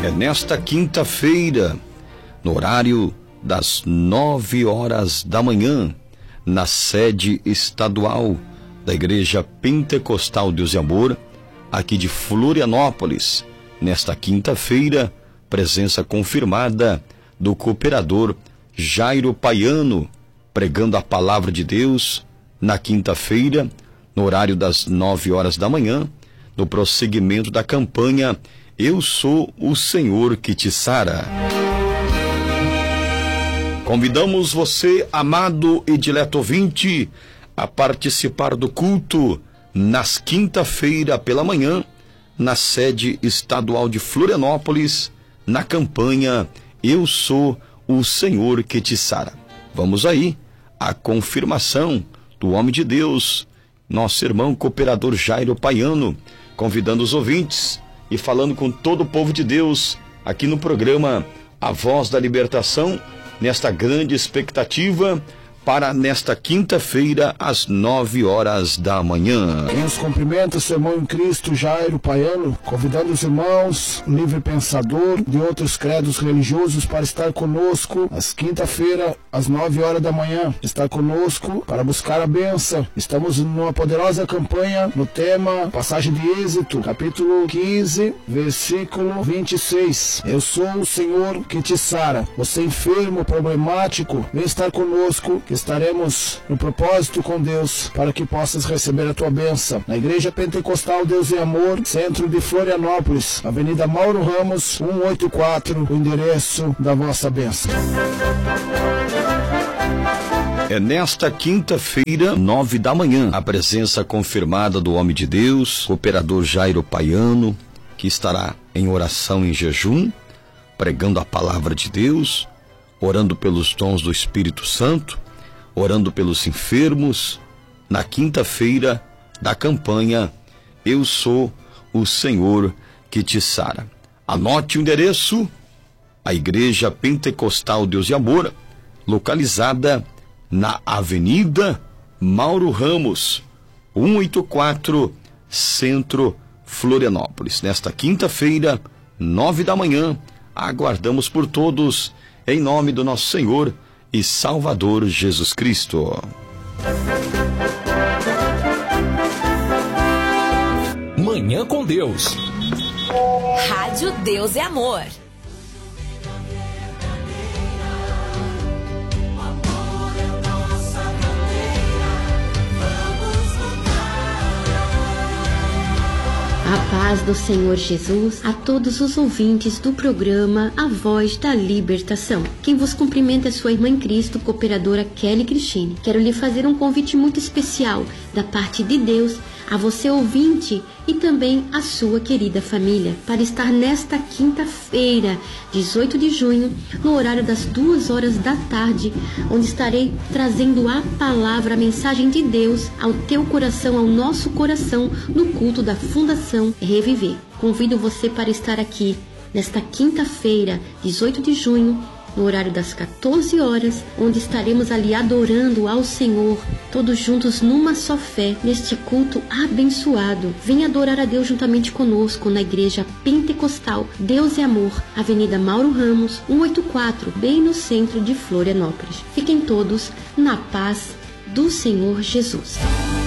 É nesta quinta-feira, no horário das 9 horas da manhã, na sede estadual da Igreja Pentecostal Deus e Amor, aqui de Florianópolis. Nesta quinta-feira, presença confirmada do cooperador Jairo Paiano, pregando a palavra de Deus na quinta-feira, no horário das 9 horas da manhã, no prosseguimento da campanha Eu Sou o Senhor que te sara. Convidamos você, amado e dileto ouvinte, a participar do culto nas quinta-feira pela manhã, na sede estadual de Florianópolis, na campanha Eu Sou o Senhor que te sara. Vamos aí, a confirmação do homem de Deus, nosso irmão cooperador Jairo Paiano, convidando os ouvintes e falando com todo o povo de Deus aqui no programa A Voz da Libertação, nesta grande expectativa para nesta quinta-feira às 9 horas da manhã. Quem os cumprimenta, seu irmão em Cristo, Jairo Paiano, convidando os irmãos, livre pensador de outros credos religiosos para estar conosco às quinta-feira às 9 horas da manhã. Estar conosco para buscar a bênção. Estamos numa poderosa campanha no tema Passagem de Êxito, capítulo 15, versículo 26. Eu sou o Senhor que te sara. Você enfermo, problemático, vem estar conosco, que estaremos no propósito com Deus para que possas receber a tua bênção. Na Igreja Pentecostal Deus e Amor, centro de Florianópolis, Avenida Mauro Ramos, 184, o endereço da vossa bênção. É nesta quinta-feira, 9 da manhã, a presença confirmada do homem de Deus, cooperador Jairo Paiano, que estará em oração e em jejum, pregando a palavra de Deus, orando pelos dons do Espírito Santo, orando pelos enfermos, na quinta-feira da campanha Eu Sou o Senhor que te sara. Anote o endereço: a Igreja Pentecostal Deus e Amor, localizada na Avenida Mauro Ramos, 184, Centro, Florianópolis. Nesta quinta-feira, 9 da manhã, aguardamos por todos, em nome do nosso Senhor e Salvador Jesus Cristo. Manhã com Deus. Rádio Deus é Amor. A paz do Senhor Jesus a todos os ouvintes do programa A Voz da Libertação. Quem vos cumprimenta é sua irmã em Cristo, cooperadora Kelly Cristine. Quero lhe fazer um convite muito especial da parte de Deus a você ouvinte e também a sua querida família para estar nesta quinta-feira, 18 de junho, no horário das 2 horas da tarde, onde estarei trazendo a palavra, a mensagem de Deus ao teu coração, ao nosso coração, no culto da Fundação Reviver. Convido você para estar aqui nesta quinta-feira, 18 de junho, no horário das 14 horas, onde estaremos ali adorando ao Senhor, todos juntos numa só fé, neste culto abençoado. Venha adorar a Deus juntamente conosco na Igreja Pentecostal Deus e Amor, Avenida Mauro Ramos, 184, bem no centro de Florianópolis. Fiquem todos na paz do Senhor Jesus.